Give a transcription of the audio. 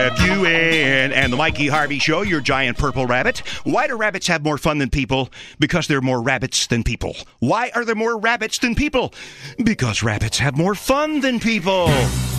FUN and the Mikey Harvey Show, your giant purple rabbit. Why do rabbits have more fun than people? Because there are more rabbits than people. Why are there more rabbits than people? Because rabbits have more fun than people.